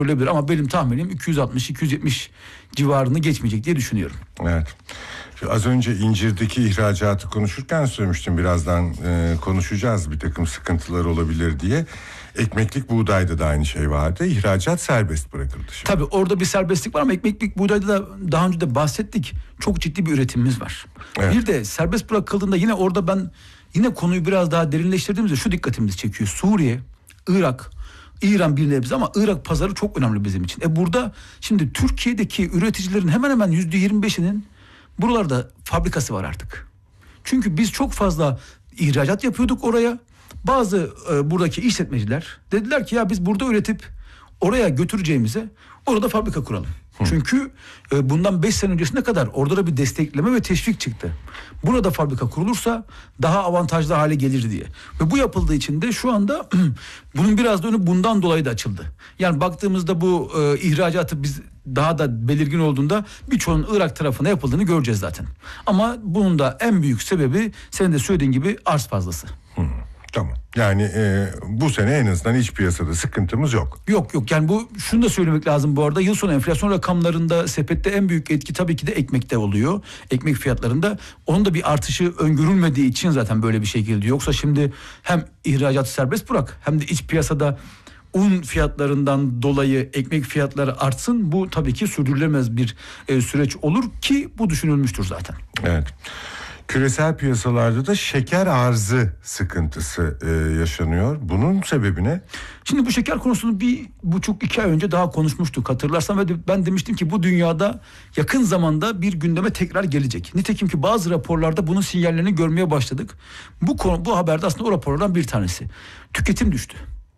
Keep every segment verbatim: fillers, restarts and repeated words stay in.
Olabilir ama benim tahminim iki yüz altmış iki yüz yetmiş civarını geçmeyecek diye düşünüyorum. Evet. Az önce incirdeki ihracatı konuşurken söylemiştim, birazdan e, konuşacağız, bir takım sıkıntılar olabilir diye. Ekmeklik buğdayda da aynı şey vardı. İhracat serbest bırakıldı şimdi. Tabii orada bir serbestlik var ama ekmeklik buğdayda da daha önce de bahsettik. Çok ciddi bir üretimimiz var. Evet. Bir de serbest bırakıldığında yine orada ben yine konuyu biraz daha derinleştirdiğimizde şu dikkatimizi çekiyor. Suriye, Irak, İran bir nebze ama Irak pazarı çok önemli bizim için. E burada şimdi Türkiye'deki üreticilerin hemen hemen yüzde yirmi beşinin buralarda fabrikası var artık. Çünkü biz çok fazla ihracat yapıyorduk oraya. Bazı e, buradaki işletmeciler dediler ki ya biz burada üretip oraya götüreceğimize orada fabrika kuralım. Hı. Çünkü e, bundan beş sene öncesine kadar orada da bir destekleme ve teşvik çıktı. Burada fabrika kurulursa daha avantajlı hale gelir diye. Ve bu yapıldığı için de şu anda bunun biraz da önü bundan dolayı da açıldı. Yani baktığımızda bu e, ihracatı biz daha da belirgin olduğunda birçoğunun Irak tarafına yapıldığını göreceğiz zaten. Ama bunun da en büyük sebebi senin de söylediğin gibi arz fazlası. Hı. Tamam. Yani e, bu sene en azından iç piyasada sıkıntımız yok. Yok yok yani bu şunu da söylemek lazım bu arada. Yıl sonu enflasyon rakamlarında sepette en büyük etki tabii ki de ekmekte oluyor. Ekmek fiyatlarında. Onun da bir artışı öngörülmediği için zaten böyle bir şey girdi. Yoksa şimdi hem ihracatı serbest bırak hem de iç piyasada un fiyatlarından dolayı ekmek fiyatları artsın. Bu tabii ki sürdürülemez bir e, süreç olur ki bu düşünülmüştür zaten. Evet. Küresel piyasalarda da şeker arzı sıkıntısı e, yaşanıyor. Bunun sebebi ne? Şimdi bu şeker konusunu bir buçuk iki ay önce daha konuşmuştuk hatırlarsan ve ben demiştim ki bu dünyada yakın zamanda bir gündeme tekrar gelecek. Nitekim ki bazı raporlarda bunun sinyallerini görmeye başladık. Bu konu, bu haberde aslında o raporlardan bir tanesi. Tüketim düştü.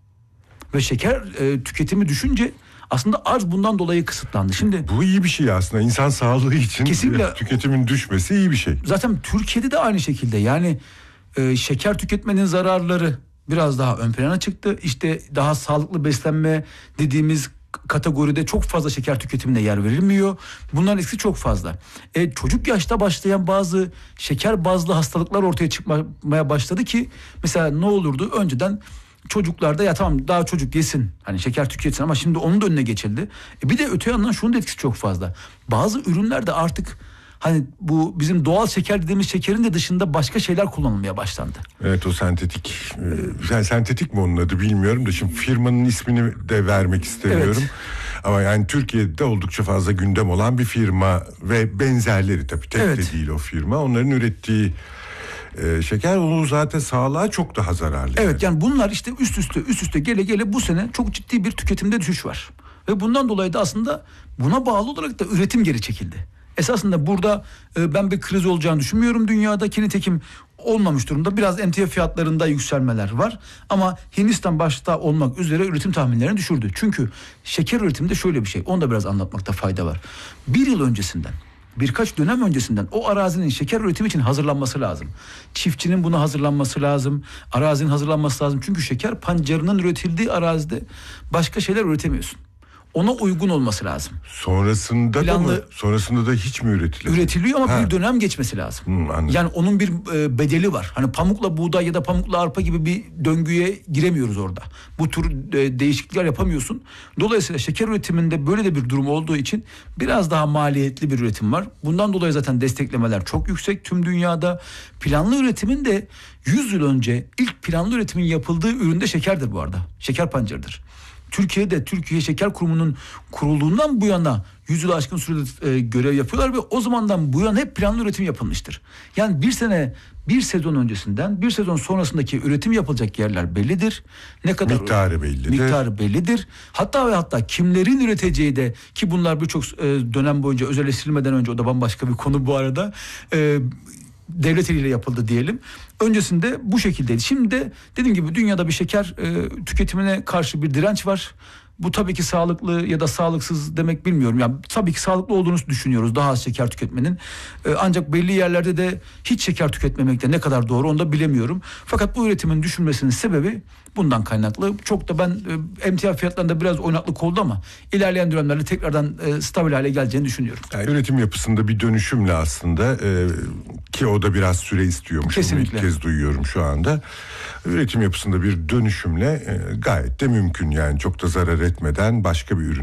Ve şeker e, tüketimi düşünce aslında arz bundan dolayı kısıtlandı. Şimdi bu iyi bir şey aslında. İnsan sağlığı için kesinlikle, tüketimin düşmesi iyi bir şey. Zaten Türkiye'de de aynı şekilde yani e, şeker tüketmenin zararları biraz daha ön plana çıktı. İşte daha sağlıklı beslenme dediğimiz kategoride çok fazla şeker tüketimine yer verilmiyor. Bunların etkisi çok fazla. E, çocuk yaşta başlayan bazı şeker bazlı hastalıklar ortaya çıkmaya başladı ki mesela ne olurdu önceden çocuklarda ya tamam daha çocuk yesin hani şeker tüketsin ama şimdi onun da önüne geçildi. E bir de öte yandan şunun da etkisi çok fazla. Bazı ürünlerde artık hani bu bizim doğal şeker dediğimiz şekerin de dışında başka şeyler kullanılmaya başlandı. Evet o sentetik. Yani sentetik mi onun adı bilmiyorum da şimdi firmanın ismini de vermek istemiyorum. Evet. Ama yani Türkiye'de oldukça fazla gündem olan bir firma ve benzerleri tabii tek evet. de değil o firma. Onların ürettiği Ee, şeker unu zaten sağlığa çok daha zararlı. Evet yani bunlar işte üst üste üst üste gele gele bu sene çok ciddi bir tüketimde düşüş var. Ve bundan dolayı da aslında buna bağlı olarak da üretim geri çekildi. Esasında burada e, ben bir kriz olacağını düşünmüyorum dünyadaki nitekim olmamış durumda. Biraz emtia fiyatlarında yükselmeler var. Ama Hindistan başta olmak üzere üretim tahminlerini düşürdü. Çünkü şeker üretiminde şöyle bir şey. Onu da biraz anlatmakta fayda var. Bir yıl öncesinden birkaç dönem öncesinden o arazinin şeker üretimi için hazırlanması lazım. Çiftçinin buna hazırlanması lazım. Arazinin hazırlanması lazım. Çünkü şeker pancarının üretildiği arazide başka şeyler üretemiyorsun. Ona uygun olması lazım. Sonrasında Planlı, da mı? Sonrasında da hiç mi üretiliyor? Üretiliyor ama ha. bir dönem geçmesi lazım. Hmm, yani onun bir e, bedeli var. Hani pamukla buğday ya da pamukla arpa gibi bir döngüye giremiyoruz orada. Bu tür e, değişiklikler yapamıyorsun. Dolayısıyla şeker üretiminde böyle de bir durum olduğu için biraz daha maliyetli bir üretim var. Bundan dolayı zaten desteklemeler çok yüksek tüm dünyada. Planlı üretimin de yüz yıl önce ilk planlı üretimin yapıldığı üründe şekerdir bu arada. Şeker pancarıdır. Türkiye'de Türkiye Şeker Kurumu'nun kurulduğundan bu yana yüz yılı aşkın sürede e, görev yapıyorlar ve o zamandan bu yana hep planlı üretim yapılmıştır. Yani bir sene, bir sezon öncesinden bir sezon sonrasındaki üretim yapılacak yerler bellidir. Ne kadar miktarı bellidir. Miktarı bellidir. Hatta ve hatta kimlerin üreteceği de ki bunlar birçok e, dönem boyunca özelleştirilmeden önce o da bambaşka bir konu bu arada. E, devlet eliyle yapıldı diyelim. Öncesinde bu şekildeydi. Şimdi de dediğim gibi dünyada bir şeker e, tüketimine karşı bir direnç var. Bu tabii ki sağlıklı ya da sağlıksız demek bilmiyorum. Yani tabii ki sağlıklı olduğunu düşünüyoruz daha az şeker tüketmenin. Ee, ancak belli yerlerde de hiç şeker tüketmemek de ne kadar doğru onu da bilemiyorum. Fakat bu üretimin düşürmesinin sebebi bundan kaynaklı. Çok da ben e, emtia fiyatlarında biraz oynaklık oldu ama ilerleyen dönemlerde tekrardan e, stabil hale geleceğini düşünüyorum. Yani üretim yapısında bir dönüşümle aslında e, ki o da biraz süre istiyormuş. Kesinlikle. İlk kez duyuyorum şu anda. Üretim yapısında bir dönüşümle e, gayet de mümkün yani çok da zarar üretmeden başka bir ürün